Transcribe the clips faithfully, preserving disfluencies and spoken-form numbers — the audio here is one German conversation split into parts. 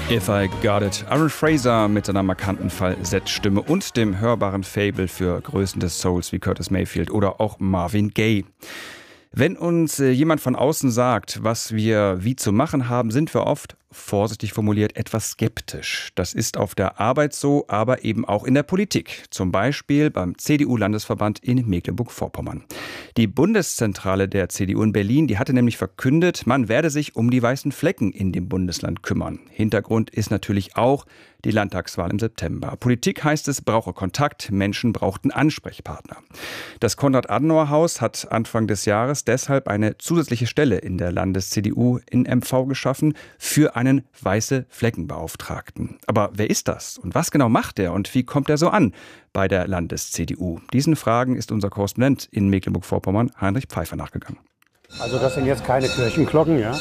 If I Got It. Aaron Fraser mit seiner markanten Falsettstimme und dem hörbaren Faible für Größen des Souls wie Curtis Mayfield oder auch Marvin Gaye. Wenn uns äh, jemand von außen sagt, was wir wie zu machen haben, sind wir oft, vorsichtig formuliert, etwas skeptisch. Das ist auf der Arbeit so, aber eben auch in der Politik. Zum Beispiel beim C D U-Landesverband in Mecklenburg-Vorpommern. Die Bundeszentrale der C D U in Berlin, die hatte nämlich verkündet, man werde sich um die weißen Flecken in dem Bundesland kümmern. Hintergrund ist natürlich auch die Landtagswahl im September. Politik, heißt es, brauche Kontakt, Menschen brauchten Ansprechpartner. Das Konrad-Adenauer-Haus hat Anfang des Jahres deshalb eine zusätzliche Stelle in der Landes-C D U in M V geschaffen für einen weiße Fleckenbeauftragten. Aber wer ist das und was genau macht er und wie kommt er so an bei der Landes-C D U? Diesen Fragen ist unser Korrespondent in Mecklenburg-Vorpommern, Heinrich Pfeiffer, nachgegangen. Also das sind jetzt keine Kirchenglocken, ja.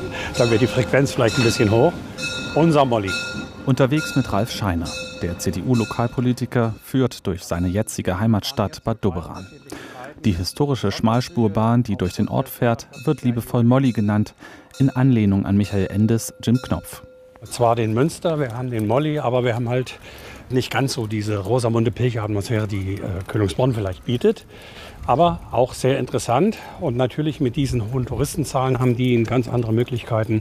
Da wird die Frequenz vielleicht ein bisschen hoch. Unser Molly. Unterwegs mit Ralf Scheiner. Der C D U-Lokalpolitiker führt durch seine jetzige Heimatstadt Bad Doberan. Die historische Schmalspurbahn, die durch den Ort fährt, wird liebevoll Molly genannt, in Anlehnung an Michael Endes Jim Knopf. Zwar den Münster, wir haben den Molly, aber wir haben halt nicht ganz so diese Rosamunde Pilcher-Atmosphäre, die äh, Königsbronn vielleicht bietet. Aber auch sehr interessant. Und natürlich mit diesen hohen Touristenzahlen haben die ganz andere Möglichkeiten,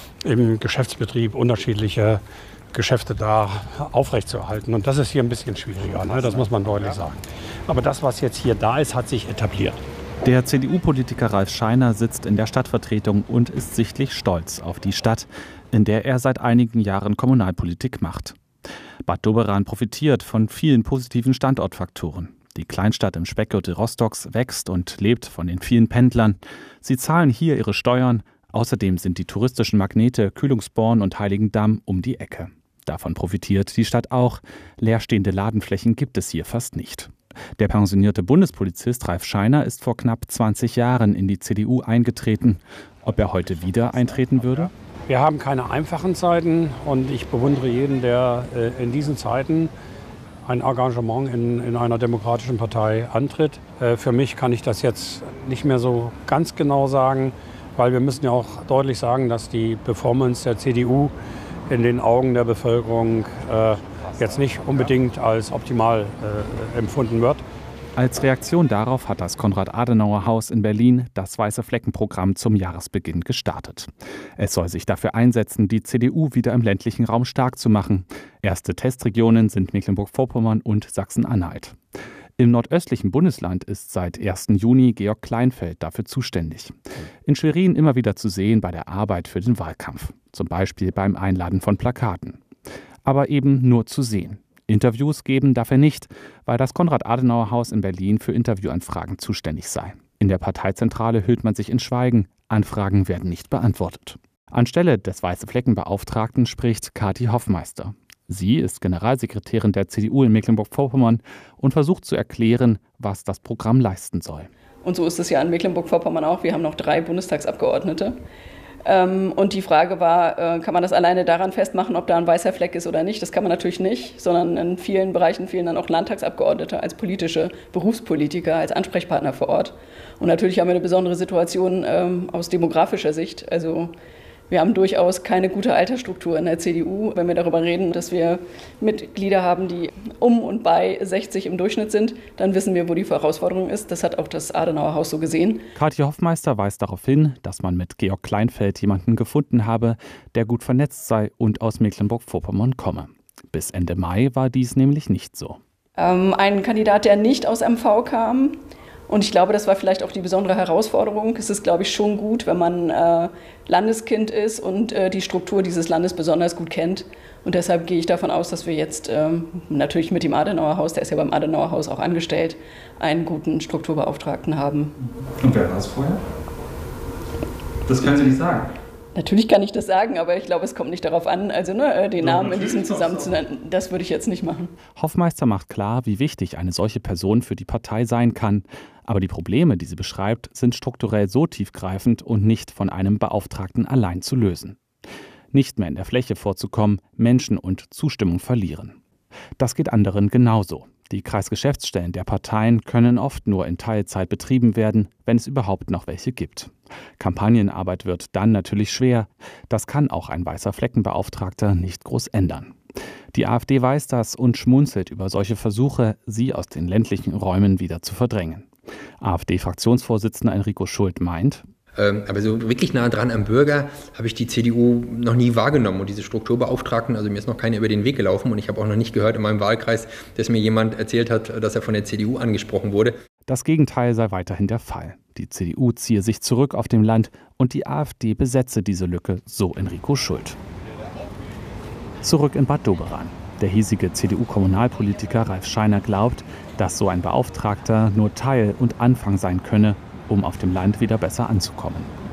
im Geschäftsbetrieb unterschiedliche Geschäfte da aufrechtzuerhalten. Und das ist hier ein bisschen schwieriger, ne? Das muss man deutlich sagen. Aber das, was jetzt hier da ist, hat sich etabliert. Der C D U-Politiker Ralf Scheiner sitzt in der Stadtvertretung und ist sichtlich stolz auf die Stadt, in der er seit einigen Jahren Kommunalpolitik macht. Bad Doberan profitiert von vielen positiven Standortfaktoren. Die Kleinstadt im Speckgürtel Rostocks wächst und lebt von den vielen Pendlern. Sie zahlen hier ihre Steuern. Außerdem sind die touristischen Magnete Kühlungsborn und Heiligendamm um die Ecke. Davon profitiert die Stadt auch. Leerstehende Ladenflächen gibt es hier fast nicht. Der pensionierte Bundespolizist Ralf Scheiner ist vor knapp zwanzig Jahren in die C D U eingetreten. Ob er heute wieder eintreten würde? Wir haben keine einfachen Zeiten und ich bewundere jeden, der äh, in diesen Zeiten ein Engagement in, in einer demokratischen Partei antritt. Äh, für mich kann ich das jetzt nicht mehr so ganz genau sagen, weil wir müssen ja auch deutlich sagen, dass die Performance der C D U in den Augen der Bevölkerung äh, jetzt nicht unbedingt als optimal äh, empfunden wird. Als Reaktion darauf hat das Konrad-Adenauer-Haus in Berlin das Weiße-Flecken-Programm zum Jahresbeginn gestartet. Es soll sich dafür einsetzen, die C D U wieder im ländlichen Raum stark zu machen. Erste Testregionen sind Mecklenburg-Vorpommern und Sachsen-Anhalt. Im nordöstlichen Bundesland ist seit ersten Juni Georg Kleinfeld dafür zuständig. In Schwerin immer wieder zu sehen bei der Arbeit für den Wahlkampf. Zum Beispiel beim Einladen von Plakaten. Aber eben nur zu sehen. Interviews geben darf er nicht, weil das Konrad-Adenauer-Haus in Berlin für Interviewanfragen zuständig sei. In der Parteizentrale hüllt man sich in Schweigen. Anfragen werden nicht beantwortet. Anstelle des Weiße-Flecken-Beauftragten spricht Kathi Hoffmeister. Sie ist Generalsekretärin der C D U in Mecklenburg-Vorpommern und versucht zu erklären, was das Programm leisten soll. Und so ist es ja in Mecklenburg-Vorpommern auch. Wir haben noch drei Bundestagsabgeordnete. Und die Frage war, kann man das alleine daran festmachen, ob da ein weißer Fleck ist oder nicht? Das kann man natürlich nicht, sondern in vielen Bereichen fehlen dann auch Landtagsabgeordnete als politische Berufspolitiker, als Ansprechpartner vor Ort. Und natürlich haben wir eine besondere Situation ähm, aus demografischer Sicht. Also wir haben durchaus keine gute Altersstruktur in der C D U, wenn wir darüber reden, dass wir Mitglieder haben, die um und bei sechzig im Durchschnitt sind. Dann wissen wir, wo die Herausforderung ist. Das hat auch das Adenauer-Haus so gesehen. Kathi Hoffmeister weist darauf hin, dass man mit Georg Kleinfeld jemanden gefunden habe, der gut vernetzt sei und aus Mecklenburg-Vorpommern komme. Bis Ende Mai war dies nämlich nicht so. Ähm, ein Kandidat, der nicht aus M V kam. Und ich glaube, das war vielleicht auch die besondere Herausforderung. Es ist, glaube ich, schon gut, wenn man äh, Landeskind ist und äh, die Struktur dieses Landes besonders gut kennt. Und deshalb gehe ich davon aus, dass wir jetzt ähm, natürlich mit dem Adenauer-Haus, der ist ja beim Adenauer-Haus auch angestellt, einen guten Strukturbeauftragten haben. Und wer war es vorher? Das können Sie nicht sagen. Natürlich kann ich das sagen, aber ich glaube, es kommt nicht darauf an, also ne, den Namen in diesem Zusammenhang zu nennen. Das würde ich jetzt nicht machen. Hoffmeister macht klar, wie wichtig eine solche Person für die Partei sein kann. Aber die Probleme, die sie beschreibt, sind strukturell so tiefgreifend und nicht von einem Beauftragten allein zu lösen. Nicht mehr in der Fläche vorzukommen, Menschen und Zustimmung verlieren. Das geht anderen genauso. Die Kreisgeschäftsstellen der Parteien können oft nur in Teilzeit betrieben werden, wenn es überhaupt noch welche gibt. Kampagnenarbeit wird dann natürlich schwer. Das kann auch ein weißer Fleckenbeauftragter nicht groß ändern. Die AfD weiß das und schmunzelt über solche Versuche, sie aus den ländlichen Räumen wieder zu verdrängen. AfD-Fraktionsvorsitzender Enrico Schult meint, Aber so wirklich nah dran am Bürger habe ich die C D U noch nie wahrgenommen. Und diese Strukturbeauftragten, also mir ist noch keiner über den Weg gelaufen. Und ich habe auch noch nicht gehört in meinem Wahlkreis, dass mir jemand erzählt hat, dass er von der C D U angesprochen wurde. Das Gegenteil sei weiterhin der Fall. Die C D U ziehe sich zurück auf dem Land und die AfD besetze diese Lücke, so Enrico Schult. Zurück in Bad Doberan. Der hiesige C D U-Kommunalpolitiker Ralf Scheiner glaubt, dass so ein Beauftragter nur Teil und Anfang sein könne, um auf dem Land wieder besser anzukommen.